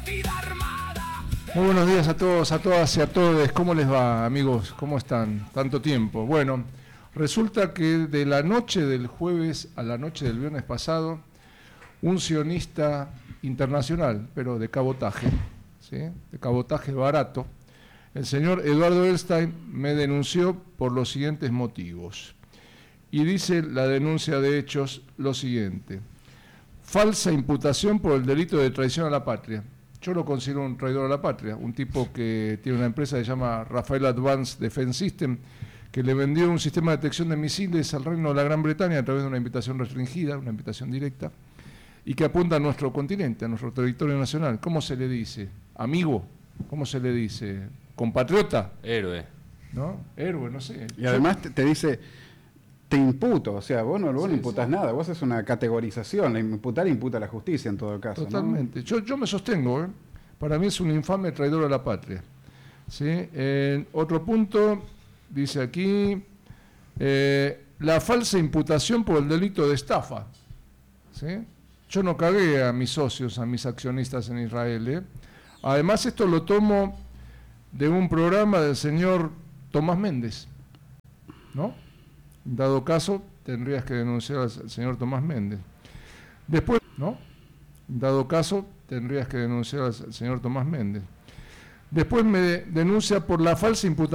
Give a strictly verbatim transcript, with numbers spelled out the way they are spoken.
Muy buenos días a todos, a todas y a todos. ¿Cómo les va, amigos? ¿Cómo están? Tanto tiempo. Bueno, resulta que de la noche del jueves a la noche del viernes pasado, un sionista internacional, pero de cabotaje, ¿sí? de cabotaje barato, el señor Eduardo Elstein me denunció por los siguientes motivos. Y dice la denuncia de hechos lo siguiente: falsa imputación por el delito de traición a la patria. Yo lo considero un traidor a la patria, un tipo que tiene una empresa que se llama Rafael Advanced Defense System, que le vendió un sistema de detección de misiles al Reino de la Gran Bretaña a través de una invitación restringida, una invitación directa, y que apunta a nuestro continente, a nuestro territorio nacional. ¿Cómo se le dice? ¿Amigo? ¿Cómo se le dice? ¿Compatriota? Héroe. ¿No? Héroe, no sé. Y además te, te dice, te imputo, o sea, vos no, vos Sí, no imputas sí. nada, vos es una categorización, imputar imputa la justicia en todo caso. Totalmente. ¿No? Yo, yo me sostengo, ¿eh? Para mí es un infame traidor a la patria. ¿Sí? Eh, otro punto, dice aquí, eh, la falsa imputación por el delito de estafa. ¿Sí? Yo no cagué a mis socios, a mis accionistas en Israel. ¿eh? Además, esto lo tomo de un programa del señor Tomás Méndez, ¿no? En dado caso, tendrías que denunciar al señor Tomás Méndez. Después, ¿no? En dado caso, tendrías que denunciar al señor Tomás Méndez. Después me denuncia por la falsa imputación